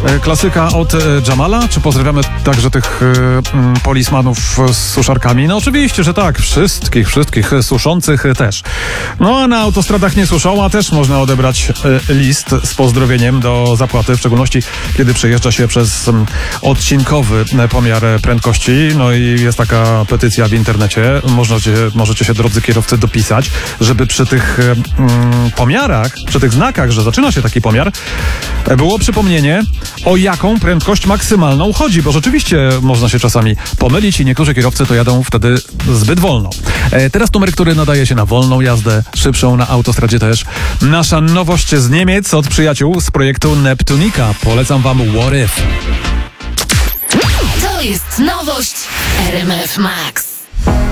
Klasyka od Jamala, czy pozdrawiamy także tych polismanów z suszarkami? No oczywiście, że tak, wszystkich suszących też. No a na autostradach nie suszą, a też można odebrać list z pozdrowieniem do zapłaty, w szczególności kiedy przejeżdża się przez odcinkowy pomiar prędkości. No i jest taka petycja w internecie, możecie się, drodzy kierowcy, dopisać, żeby przy tych pomiarach, przy tych znakach, że zaczyna się taki pomiar, było przypomnienie, o jaką prędkość maksymalną chodzi, bo rzeczywiście można się czasami pomylić i niektórzy kierowcy to jadą wtedy zbyt wolno. Teraz numer, który nadaje się na wolną jazdę, szybszą na autostradzie też. Nasza nowość z Niemiec od przyjaciół z projektu Neptunika. Polecam wam What If. To jest nowość RMF Max.